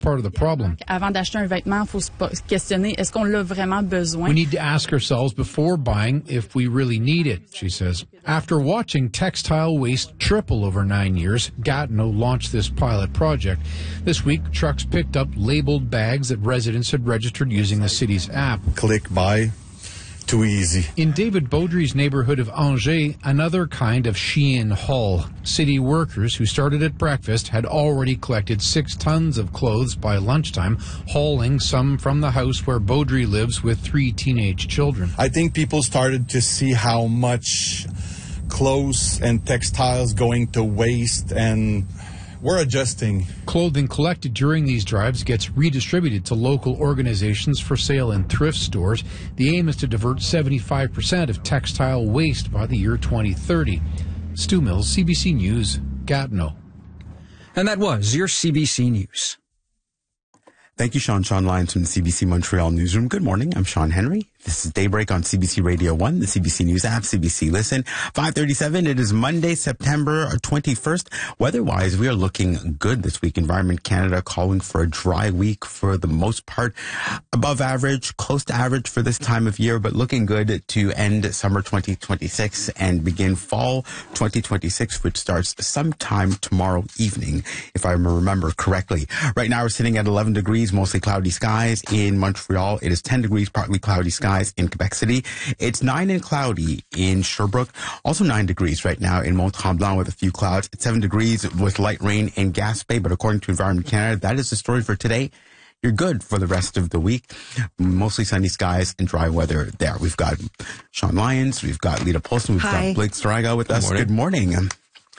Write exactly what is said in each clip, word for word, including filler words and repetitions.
part of the problem. Avant d'acheter un vêtement, faut se questionner, est-ce qu'on l'a vraiment besoin? We need to ask ourselves before buying if we really need it, she says. After watching textile waste triple over nine years, Gatineau launched this pilot project. This week, trucks picked up labeled bags that residents had registered using the city's app. Click buy. Too easy. In David Beaudry's neighborhood of Angers, another kind of Shein haul. City workers who started at breakfast had already collected six tons of clothes by lunchtime, hauling some from the house where Beaudry lives with three teenage children. I think people started to see how much clothes and textiles going to waste, and we're adjusting. Clothing collected during these drives gets redistributed to local organizations for sale in thrift stores. The aim is to divert seventy-five percent of textile waste by the year twenty thirty. Stu Mills, C B C News, Gatineau. And that was your C B C News. Thank you, Sean. Sean Lyons from the C B C Montreal Newsroom. Good morning. I'm Sean Henry. This is Daybreak on C B C Radio one, the C B C News app, C B C Listen. five thirty-seven. It is Monday, September twenty-first. Weather-wise, we are looking good this week. Environment Canada calling for a dry week for the most part. Above average, close to average for this time of year, but looking good to end summer twenty twenty-six and begin fall twenty twenty-six, which starts sometime tomorrow evening, if I remember correctly. Right now, we're sitting at eleven degrees, mostly cloudy skies. In Montreal, it is ten degrees, partly cloudy skies. In Quebec City, it's nine and cloudy in Sherbrooke. Also nine degrees right now in Mont-Tremblant with a few clouds. It's seven degrees with light rain in Gaspé. But according to Environment Canada, that is the story for today. You're good for the rest of the week. Mostly sunny skies and dry weather there. We've got Sean Lyons. We've got Lita Polson. We've Hi. got Blake Stariga with Good us. morning. Good morning. Um,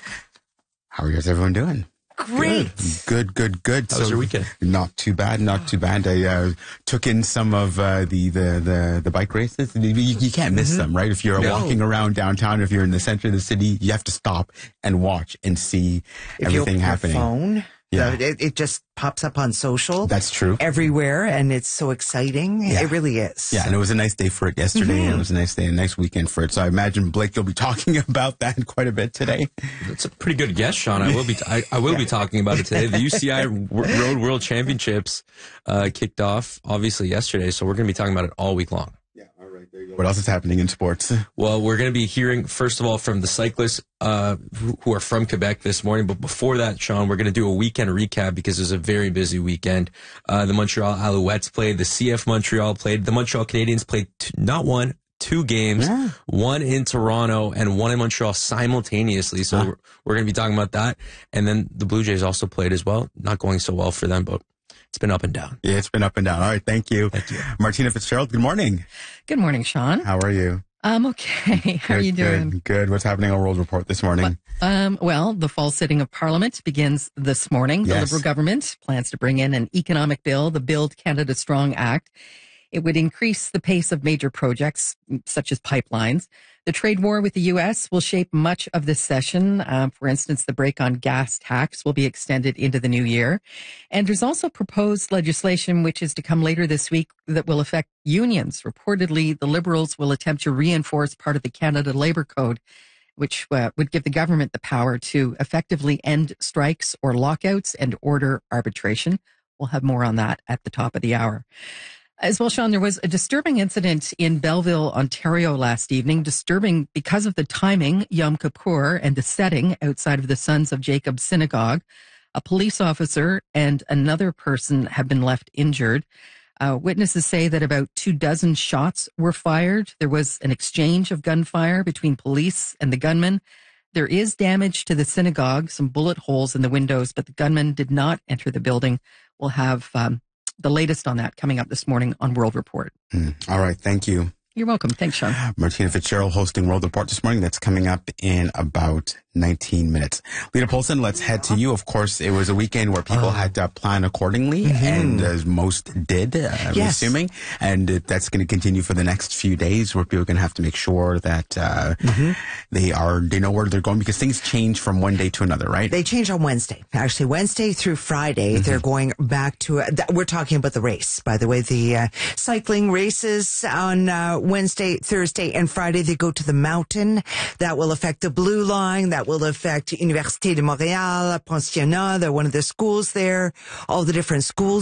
How is everyone doing? Great. Good, good, good. How was your weekend? Not too bad, not too bad. I uh, took in some of uh, the, the, the, the bike races. You, you can't miss Mhm. them, right? If you're No. walking around downtown, if you're in the center of the city, you have to stop and watch and see If everything you open happening. your phone, Yeah. uh, it, it just pops up on social. That's true. Everywhere, and it's so exciting. Yeah. It really is. Yeah, and it was a nice day for it yesterday, Mhm. and it was a nice day, a nice weekend for it. So I imagine, Blake, you'll be talking about that quite a bit today. That's a pretty good guess, Sean. I will be t- I, I will be talking about it today. The U C I w- Road World Championships uh, kicked off obviously yesterday, so we're going to be talking about it all week long. What else is happening in sports? Well, we're going to be hearing, first of all, from the cyclists uh, who who are from Quebec this morning. But before that, Sean, we're going to do a weekend recap because it was a very busy weekend. Uh, the Montreal Alouettes played. The C F Montreal played. The Montreal Canadiens played t- not one, two games, Yeah. one in Toronto and one in Montreal simultaneously. So Huh. we're, we're going to be talking about that. And then the Blue Jays also played as well. Not going so well for them, but it's been up and down. Yeah, it's been up and down. All right, thank you. Thank you. Martina Fitzgerald, good morning. Good morning, Sean. How are you? I'm okay. How are Good, you doing? Good, good. What's happening on World Report this morning? Um, well, the fall sitting of Parliament begins this morning. The Yes. Liberal government plans to bring in an economic bill, the Build Canada Strong Act. It would increase the pace of major projects, such as pipelines. The trade war with the U S will shape much of this session. Uh, for instance, the break on gas tax will be extended into the new year. And there's also proposed legislation, which is to come later this week, that will affect unions. Reportedly, the Liberals will attempt to reinforce part of the Canada Labour Code, which uh, would give the government the power to effectively end strikes or lockouts and order arbitration. We'll have more on that at the top of the hour. As well, Sean, there was a disturbing incident in Belleville, Ontario last evening. Disturbing because of the timing, Yom Kippur, and the setting outside of the Sons of Jacob Synagogue. A police officer and another person have been left injured. Uh, witnesses say that about two dozen shots were fired. There was an exchange of gunfire between police and the gunman. There is damage to the synagogue, some bullet holes in the windows, but the gunman did not enter the building. We'll have um, the latest on that coming up this morning on World Report. Mm. All right, thank you. You're welcome. Thanks, Sean. Martina Fitzgerald hosting World Report this morning. That's coming up in about nineteen minutes. Lita Polson, let's head to you. Of course, it was a weekend where people Oh. had to plan accordingly, Mhm. and as most did, uh, I'm Yes. assuming. And uh, that's going to continue for the next few days, where people are going to have to make sure that uh, Mhm. they are they know where they're going, because things change from one day to another, right? They change on Wednesday. Actually, Wednesday through Friday, they're going back to, uh, th- we're talking about the race, by the way, the uh, cycling races on uh, Wednesday, Thursday, and Friday, they go to the mountain. That will affect the Blue Line. That will affect Université de Montréal, Pensionnat. They're one of the schools there, all the different schools.